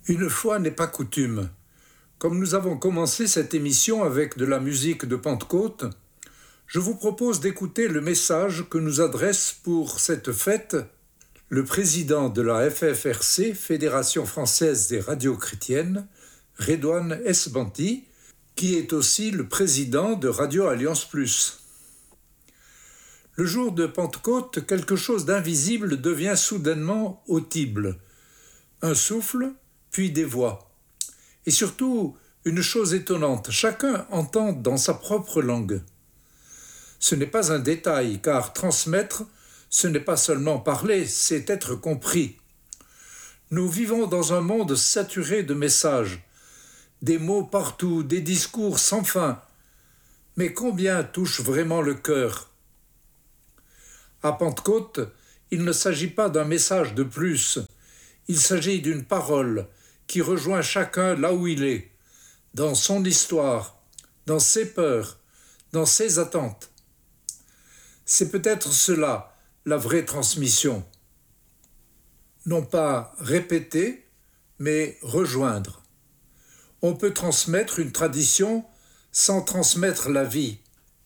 Une fois n'est pas coutume. Comme nous avons commencé cette émission avec de la musique de Pentecôte, je vous propose d'écouter le message que nous adresse pour cette fête le président de la FFRC, Fédération française des radios chrétiennes, Redouane Esbanti, qui est aussi le président de Radio Alliance Plus. Le jour de Pentecôte, quelque chose d'invisible devient soudainement audible. Un souffle, puis des voix. Et surtout, une chose étonnante, chacun entend dans sa propre langue. Ce n'est pas un détail, car transmettre, ce n'est pas seulement parler, c'est être compris. Nous vivons dans un monde saturé de messages, des mots partout, des discours sans fin. Mais combien touchent vraiment le cœur ? À Pentecôte, il ne s'agit pas d'un message de plus, il s'agit d'une parole qui rejoint chacun là où il est, dans son histoire, dans ses peurs, dans ses attentes. C'est peut-être cela, la vraie transmission. Non pas répéter, mais rejoindre. On peut transmettre une tradition sans transmettre la vie.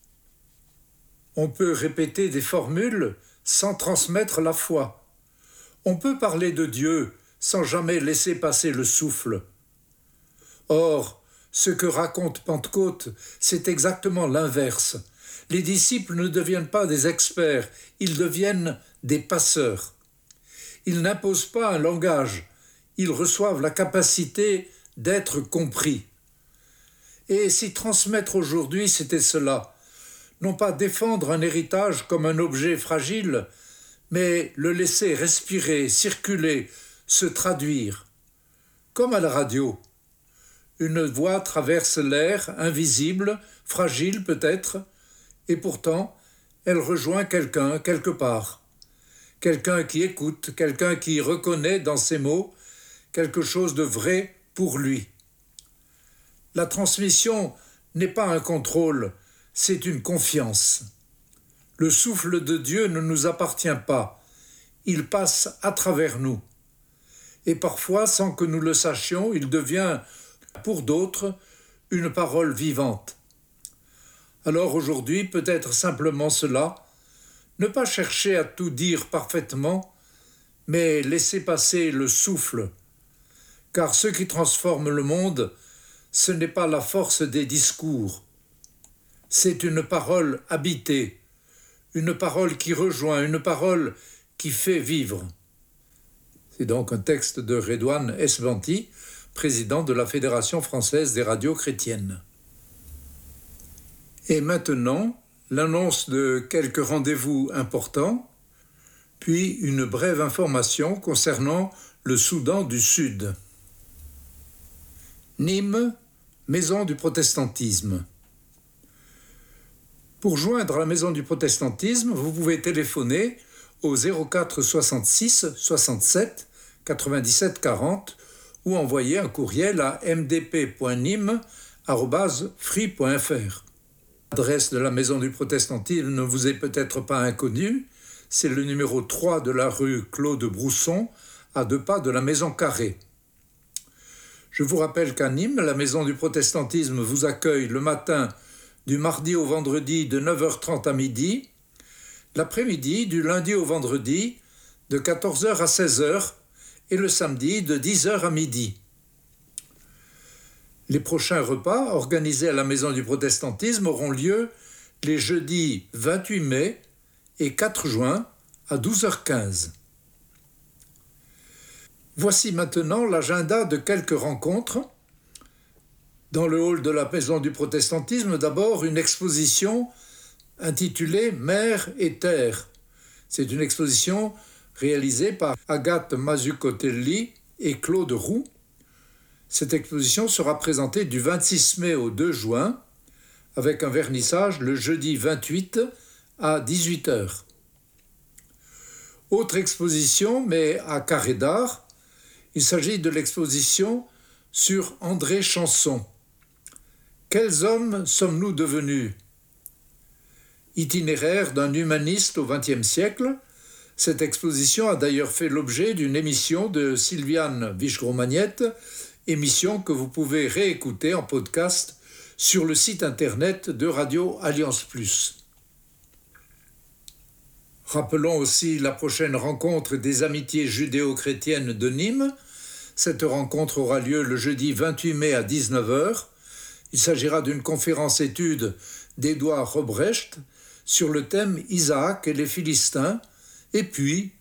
On peut répéter des formules sans transmettre la foi. On peut parler de Dieu sans jamais laisser passer le souffle. Or, ce que raconte Pentecôte, c'est exactement l'inverse. Les disciples ne deviennent pas des experts, ils deviennent des passeurs. Ils n'imposent pas un langage, ils reçoivent la capacité d'être compris. Et si transmettre aujourd'hui, c'était cela, non pas défendre un héritage comme un objet fragile, mais le laisser respirer, circuler, se traduire. Comme à la radio. Une voix traverse l'air, invisible, fragile peut-être, et pourtant, elle rejoint quelqu'un quelque part. Quelqu'un qui écoute, quelqu'un qui reconnaît dans ses mots quelque chose de vrai pour lui. La transmission n'est pas un contrôle, c'est une confiance. Le souffle de Dieu ne nous appartient pas, il passe à travers nous. Et parfois, sans que nous le sachions, il devient, pour d'autres, une parole vivante. Alors aujourd'hui, peut-être simplement cela, ne pas chercher à tout dire parfaitement, mais laisser passer le souffle. Car ce qui transforme le monde, ce n'est pas la force des discours. C'est une parole habitée, une parole qui rejoint, une parole qui fait vivre. C'est donc un texte de Redouane Esbanti, président de la Fédération française des radios chrétiennes. Et maintenant, l'annonce de quelques rendez-vous importants, puis une brève information concernant le Soudan du Sud. Nîmes, Maison du protestantisme. Pour joindre la Maison du protestantisme, vous pouvez téléphoner au 04 66 67 97 40 ou envoyer un courriel à mdp.nîmes@free.fr. L'adresse de la Maison du protestantisme ne vous est peut-être pas inconnue, c'est le numéro 3 de la rue Claude Brousson, à 2 pas de la Maison Carrée. Je vous rappelle qu'à Nîmes, la Maison du protestantisme vous accueille le matin du mardi au vendredi de 9h30 à midi, l'après-midi du lundi au vendredi de 14h à 16h et le samedi de 10h à midi. Les prochains repas organisés à la Maison du protestantisme auront lieu les jeudis 28 mai et 4 juin à 12h15. Voici maintenant l'agenda de quelques rencontres. Dans le hall de la Maison du protestantisme, d'abord une exposition intitulée « Mer et terre ». C'est une exposition réalisée par Agathe Mazzucotelli et Claude Roux. Cette exposition sera présentée du 26 mai au 2 juin avec un vernissage le jeudi 28 à 18h. Autre exposition, mais à Carré d'Art, il s'agit de l'exposition sur André Chanson. Quels hommes sommes-nous devenus ? Itinéraire d'un humaniste au XXe siècle, Cette exposition a d'ailleurs fait l'objet d'une émission de Sylviane Vichgros-Magnette, émission que vous pouvez réécouter en podcast sur le site internet de Radio Alliance Plus. Rappelons aussi la prochaine rencontre des Amitiés judéo-chrétiennes de Nîmes. Cette rencontre aura lieu le jeudi 28 mai à 19h. Il s'agira d'une conférence-étude d'Édouard Robrecht sur le thème Isaac et les Philistins, et puis,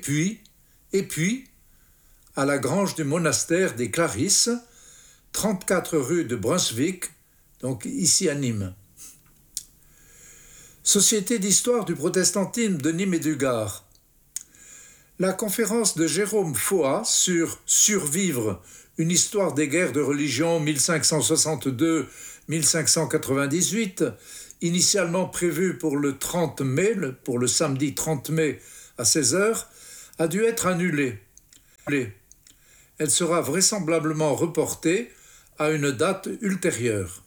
à la grange du monastère des Clarisses, 34 rue de Brunswick, donc ici à Nîmes. Société d'histoire du protestantisme de Nîmes et du Gard. La conférence de Jérôme Foa sur Survivre, une histoire des guerres de religion 1562-1598, initialement prévue pour le 30 mai, pour le samedi 30 mai à 16h, a dû être annulée. Elle sera vraisemblablement reportée à une date ultérieure.